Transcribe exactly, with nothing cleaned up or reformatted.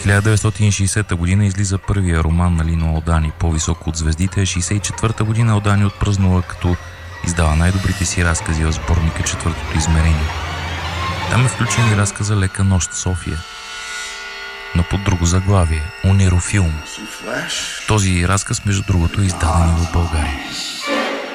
хиляда деветстотин и шейсета година излиза първия роман на Лино Алдани "По-високо от звездите", шейсет и четвърта година Алдани отпразнува, като издава най-добрите си разкази в сборника "Четвъртото измерение". Там е включен и разказа "Лека нощ, София", но под друго заглавие – "Унерофилм". Този разказ, между другото, е издаден и в България.